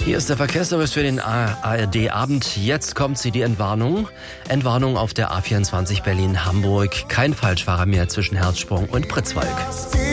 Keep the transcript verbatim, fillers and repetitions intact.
Hier ist der Verkehrsservice für den A R D-Abend. Jetzt kommt sie, die Entwarnung. Entwarnung auf der A vierundzwanzig Berlin-Hamburg. Kein Falschfahrer mehr zwischen Herzsprung und Pritzwalk.